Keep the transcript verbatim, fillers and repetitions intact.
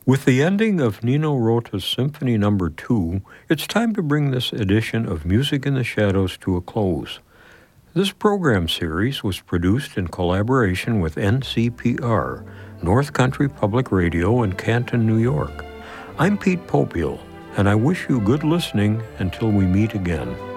With the ending of Nino Rota's Symphony Number two, it's time to bring this edition of Music in the Shadows to a close. This program series was produced in collaboration with N C P R, North Country Public Radio in Canton, New York. I'm Pete Popiel, and I wish you good listening until we meet again.